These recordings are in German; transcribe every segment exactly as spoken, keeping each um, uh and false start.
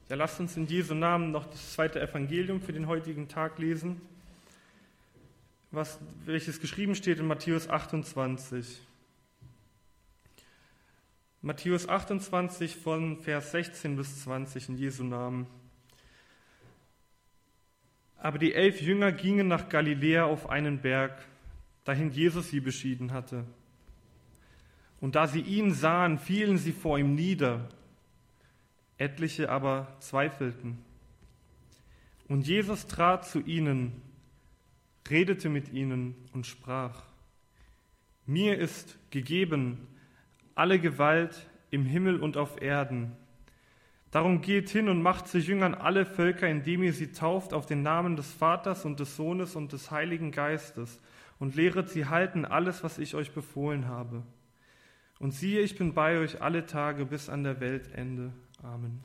Ja, lasst uns in Jesu Namen noch das zweite Evangelium für den heutigen Tag lesen, was, welches geschrieben steht in Matthäus achtundzwanzig. Matthäus achtundzwanzig von Vers sechzehn bis zwanzig in Jesu Namen. Aber die elf Jünger gingen nach Galiläa auf einen Berg, dahin Jesus sie beschieden hatte. Und da sie ihn sahen, fielen sie vor ihm nieder. Etliche aber zweifelten. Und Jesus trat zu ihnen, redete mit ihnen und sprach: Mir ist gegeben alle Gewalt im Himmel und auf Erden. Darum geht hin und macht zu Jüngern alle Völker, indem ihr sie tauft auf den Namen des Vaters und des Sohnes und des Heiligen Geistes und lehret sie halten alles, was ich euch befohlen habe. Und siehe, ich bin bei euch alle Tage bis an der Weltende. Amen.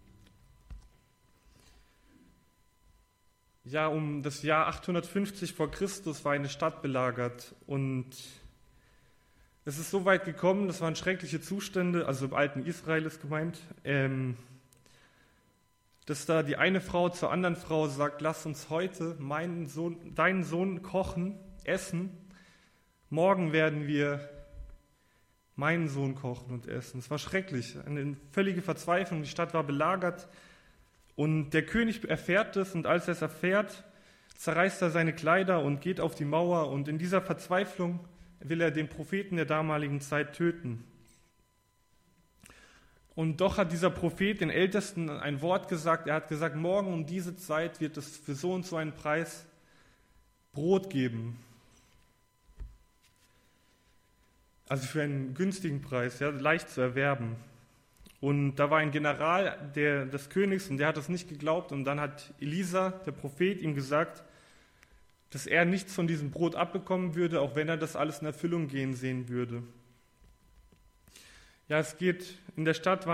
Ja, um das Jahr achthundertfünfzig vor Christus war eine Stadt belagert und es ist so weit gekommen, das waren schreckliche Zustände, also im alten Israel ist gemeint, ähm, dass da die eine Frau zur anderen Frau sagt: Lass uns heute meinen Sohn, deinen Sohn kochen, essen, morgen werden wir meinen Sohn kochen und essen. Es war schrecklich, eine völlige Verzweiflung. Die Stadt war belagert und der König erfährt es und als er es erfährt, zerreißt er seine Kleider und geht auf die Mauer und in dieser Verzweiflung will er den Propheten der damaligen Zeit töten. Und doch hat dieser Prophet den Ältesten ein Wort gesagt. Er hat gesagt, morgen um diese Zeit wird es für so und so einen Preis Brot geben. Also für einen günstigen Preis, ja, leicht zu erwerben. Und da war ein General der, des Königs und der hat es nicht geglaubt. Und dann hat Elisa, der Prophet, ihm gesagt, dass er nichts von diesem Brot abbekommen würde, auch wenn er das alles in Erfüllung gehen sehen würde. Ja, es geht, in der Stadt war